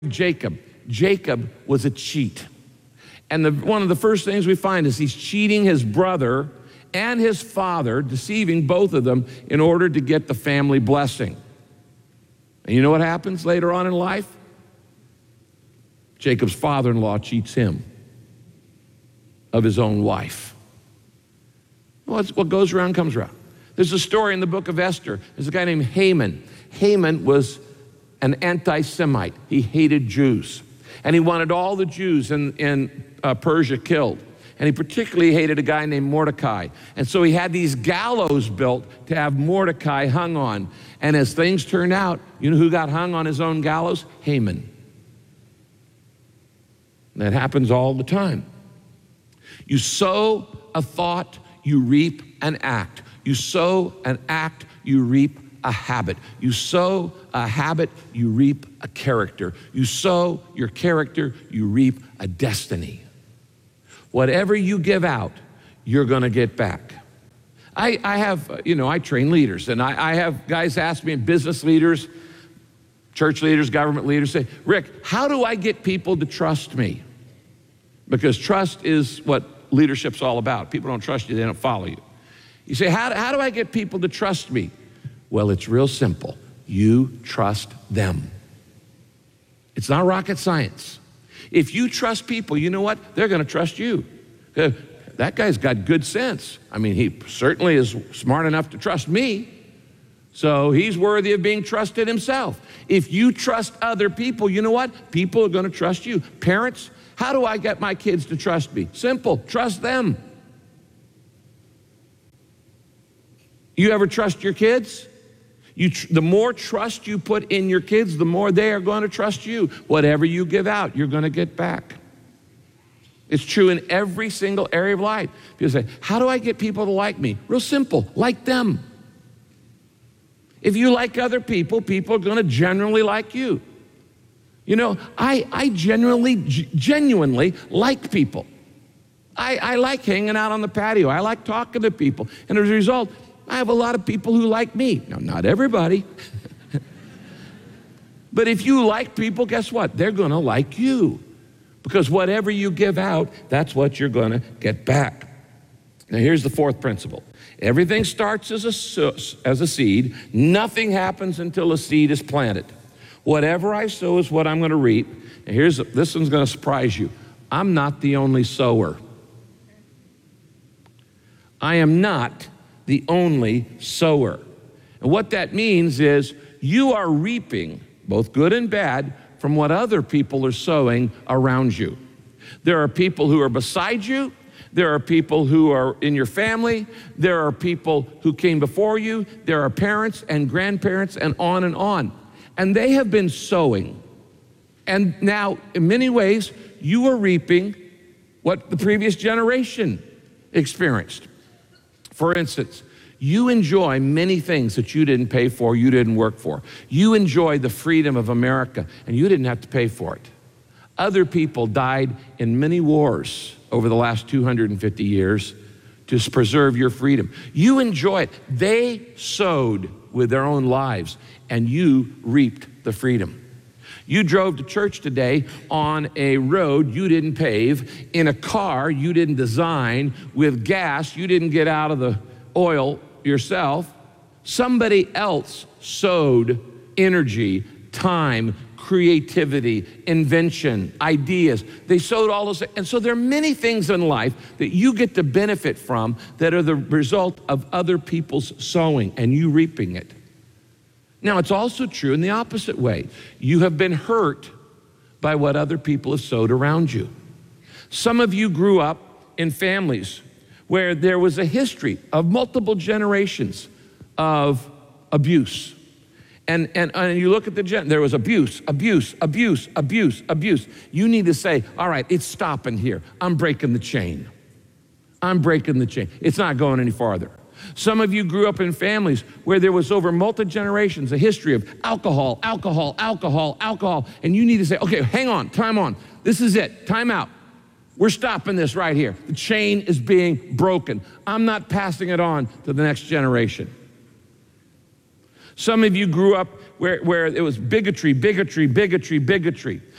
Jacob. Jacob was a cheat. And one of the first things we find is he's cheating his brother and his father, deceiving both of them in order to get the family blessing. And you know what happens later on in life? Jacob's father-in-law cheats him of his own wife. Well, what goes around comes around. There's a story in the book of Esther. There's a guy named Haman. Haman was an anti-Semite. He hated Jews. And he wanted all the Jews in Persia killed. And he particularly hated a guy named Mordecai. And so he had these gallows built to have Mordecai hung on. And as things turned out, you know who got hung on his own gallows? Haman. And that happens all the time. You sow a thought, you reap an act. You sow an act, you reap a habit. You sow a habit, you reap a character. You sow your character, you reap a destiny. Whatever you give out, you're gonna get back. I train leaders, and I have guys ask me, business leaders, church leaders, government leaders, say, Rick, how do I get people to trust me? Because trust is what leadership's all about. People don't trust you, they don't follow you. You say, how do I get people to trust me? Well, it's real simple. You trust them. It's not rocket science. If you trust people, you know what? They're gonna trust you. That guy's got good sense. I mean, he certainly is smart enough to trust me, so he's worthy of being trusted himself. If you trust other people, you know what? People are gonna trust you. Parents, how do I get my kids to trust me? Simple, trust them. You ever trust your kids? The more trust you put in your kids, the more they are going to trust you. Whatever you give out, you're going to get back. It's true in every single area of life. People say, how do I get people to like me? Real simple, like them. If you like other people, people are going to generally like you. You know, I genuinely like people. I like hanging out on the patio. I like talking to people. And as a result, I have a lot of people who like me. Now, not everybody. But if you like people, guess what? They're gonna like you. Because whatever you give out, that's what you're gonna get back. Now, here's the fourth principle. Everything starts as a seed. Nothing happens until a seed is planted. Whatever I sow is what I'm gonna reap. And this one's gonna surprise you. I'm not the only sower. I am not the only sower. And what that means is you are reaping, both good and bad, from what other people are sowing around you. There are people who are beside you. There are people who are in your family. There are people who came before you. There are parents and grandparents and on and on. And they have been sowing. And now, in many ways, you are reaping what the previous generation experienced. For instance, you enjoy many things that you didn't pay for, you didn't work for. You enjoy the freedom of America, and you didn't have to pay for it. Other people died in many wars over the last 250 years to preserve your freedom. You enjoy it. They sowed with their own lives, and you reaped the freedom. You drove to church today on a road you didn't pave, in a car you didn't design, with gas you didn't get out of the oil yourself. Somebody else sowed energy, time, creativity, invention, ideas. They sowed all those things. And so there are many things in life that you get to benefit from that are the result of other people's sowing and you reaping it. Now, it's also true in the opposite way. You have been hurt by what other people have sowed around you. Some of you grew up in families where there was a history of multiple generations of abuse. And you look at there was abuse. You need to say, all right, it's stopping here. I'm breaking the chain. It's not going any farther. Some of you grew up in families where there was over multi-generations a history of alcohol, and you need to say, okay, hang on, time on. This is it, time out. We're stopping this right here. The chain is being broken. I'm not passing it on to the next generation. Some of you grew up where it was bigotry.